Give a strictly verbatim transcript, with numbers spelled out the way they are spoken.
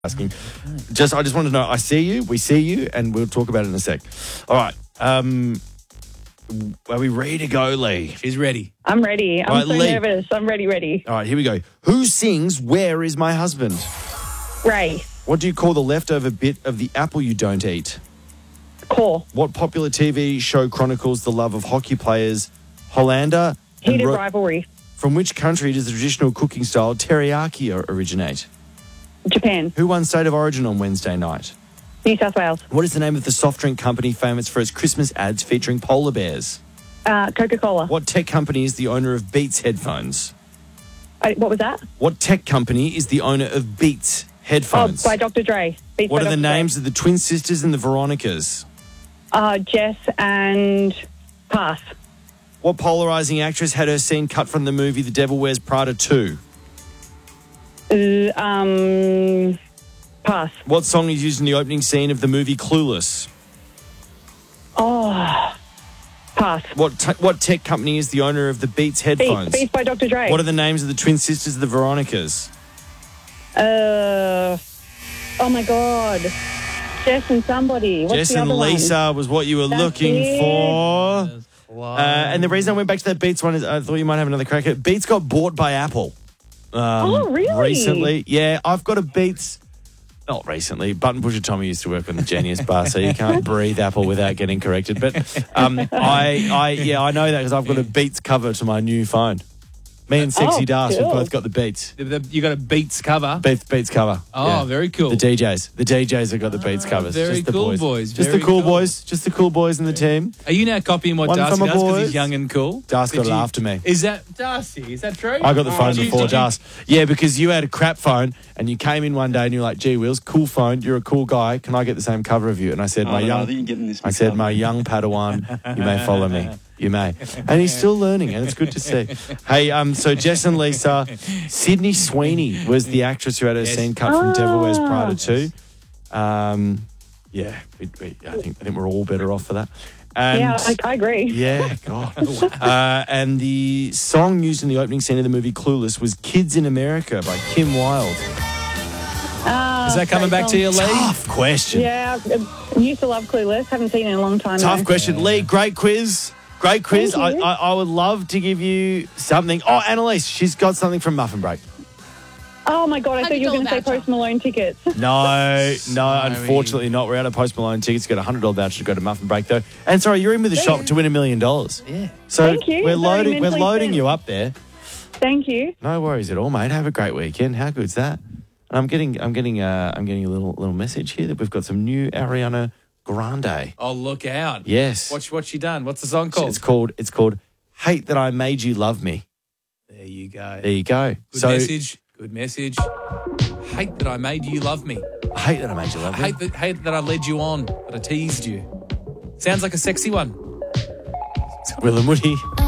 asking. Just, I just want to know, I see you, we see you, and we'll talk about it in a sec. All right. Um, are we ready to go, Lee? She's ready. I'm ready. I'm Right, so Lee. nervous. I'm ready, ready. All right, here we go. Who sings Where Is My Husband? Ray. What do you call the leftover bit of the apple you don't eat? Core. What popular T V show chronicles the love of hockey players Hollander? and Heated Ro- rivalry. From which country does the traditional cooking style teriyaki o- originate? Japan. Who won State of Origin on Wednesday night? New South Wales. What is the name of the soft drink company famous for its Christmas ads featuring polar bears? Uh, Coca-Cola. What tech company is the owner of Beats headphones? Uh, what was that? What tech company is the owner of Beats Oh, headphones? by Doctor Dre. Beats what by are the Doctor Dre. names of the twin sisters and the Veronicas? Uh, Jess and Pass. What polarizing actress had her scene cut from the movie The Devil Wears Prada two? Uh, um, pass. What song is used in the opening scene of the movie Clueless? Oh, pass. What te- what tech company is the owner of the Beats headphones? Beats, Beats by Doctor Dre. What are the names of the twin sisters of the Veronicas? Uh, oh my God. Jess and somebody. What's Jess the and other Lisa was what you were That's looking it. for. Uh, and the reason I went back to that Beats one is I thought you might have another crack at it. Beats got bought by Apple. Um, Oh, really? Recently. Yeah, I've got a Beats. Not recently. Button Pusher Tommy used to work on the Genius Bar, so you can't breathe Apple without getting corrected. But um, I, I, yeah, I know that because I've got a Beats cover to my new phone. Me and Sexy Oh, Das, we've cool. both got the Beats. The- the- You got a Beats cover. Beats, Beats cover. Oh, Yeah. very cool. The D Js. The D Js have got the Beats Ah, covers. very just the cool, boys. boys. Just Very the cool, cool. boys. Just the cool boys in the team. Are you now copying what One Darcy from my does because boys. he's young and cool? Das Did got it you- after me. Is that Darcy? Is that true? I got the phone Did you- before did you- Das. Yeah, because you had a crap phone and you came in one day and you're like, gee, Wills, cool phone. You're a cool guy. Can I get the same cover of you? And I said, Oh, my no, no, I young, think you're getting this I mixed said, up. my young Padawan, you may follow me. You may. And he's still learning, and it's good to see. Hey, um, so Jess and Lisa, Sydney Sweeney was the actress who had her Yes. scene cut from Devil Wears Ah. Prada two. Um, yeah, we, we, I think I think we're all better off for that. And Yeah, I, I agree. yeah, God. Uh, and the song used in the opening scene of the movie Clueless was Kids in America by Kim Wilde. Ah, Is that coming great back to song. you, Lee? Tough question. Yeah, I used to love Clueless. Haven't seen it in a long time. Tough though. question. Lee, great quiz. Great quiz. I, Thank you. I, I would love to give you something. Oh, Annalise, she's got something from Muffin Break. Oh my God, I thought you were going to say voucher. Post Malone tickets. No, no, unfortunately not. We're out of Post Malone tickets. Got a one hundred dollars voucher to go to Muffin Break, though. And sorry, you're in with the shop to win a million dollars. Yeah. So Thank you. we're Very loading, we're mentally loading fit. you up there. Thank you. No worries at all, mate. Have a great weekend. How good's that? And I'm getting, I'm getting, uh, I'm getting a little, little message here that we've got some new Ariana Grande. Oh, look out. Yes, What's, what's she done? What's the song called? it's called, it's called "Hate That I Made You Love Me." There you go. There you go. Good so message. Good message. Hate that I made you love me. I hate that I made you love me. Hate that, hate that I led you on, that I teased you. Sounds like a sexy one. Will and Woody.